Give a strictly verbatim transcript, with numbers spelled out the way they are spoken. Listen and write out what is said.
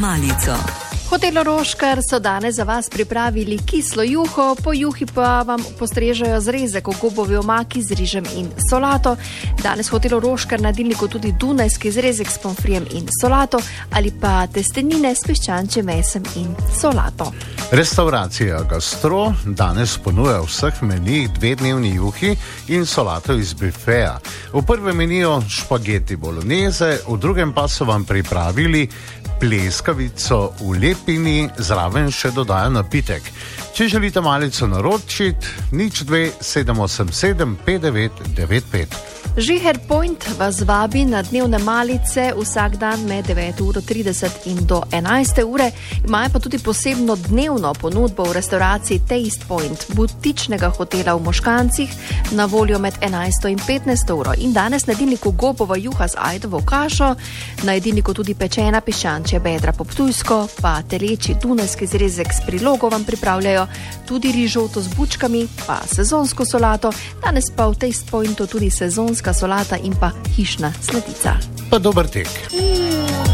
malico. Hotel Roškar so danes za vas pripravili kislo juho, po juhi pa vam postrežejo zrezek v gobovi omaki z rižem in solato. Danes v Hotelu Roškar na jedilniku tudi dunajski zrezek s pomfrijem in solato ali pa testenine s piščančjim mesem in solato. Restauracija Gastro danes ponuja v vseh menijih dvednevni juhi in solato iz bifeja. V prvem meniju špageti bolognese, v drugem pa so vam pripravili pleskavico v lepini, zraven še dodajo napitek. Če želite malico naročiti, nič dve sedem osem sedem pet devet devet pet. Žiher Point vas vabi na dnevne malice vsak dan med devet ur trideset in do enajste ure. Imajo pa tudi posebno dnevno ponudbo v restauraciji Taste Point, butičnega hotela v Moškancih, na voljo med enajsto in petnajsto uro. In danes na jedilniku gobova juha z ajdovo kašo, na jedilniku tudi pečena piščančja bedra po ptujsko, pa teleči dunajski zrezek s prilogo vam pripravljajo, tudi rižoto z bučkami, pa sezonsko solato, danes pa v Taste Pointu tudi sezonska solata in pa hišna sladica. Pa dober tek.